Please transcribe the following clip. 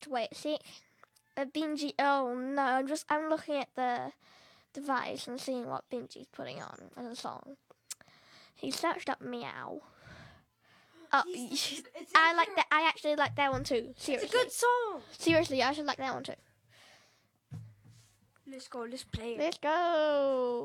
Wait, see, Benji. Oh no, I'm looking at the device and seeing what Benji's putting on as a song. He searched up Meow. Oh, I like that. I actually like that one too. Seriously, it's a good song. Seriously, I should like that one too. Let's go. Let's play it. Let's go.